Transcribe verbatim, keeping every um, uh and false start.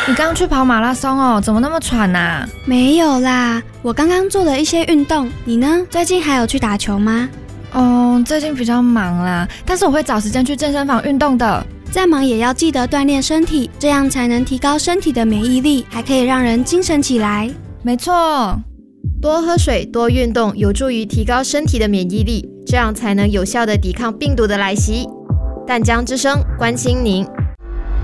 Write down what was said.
你刚去跑马拉松哦，怎么那么喘啊？ 没有啦，我刚刚做了一些运动。你呢？最近还有去打球吗？ 哦，最近比较忙啦，但是我会找时间去健身房运动的。 再忙也要记得锻炼身体，这样才能提高身体的免疫力，还可以让人精神起来。 没错， 多喝水、多运动，有助于提高身体的免疫力，这样才能有效地抵抗病毒的来袭。淡江之声关心您。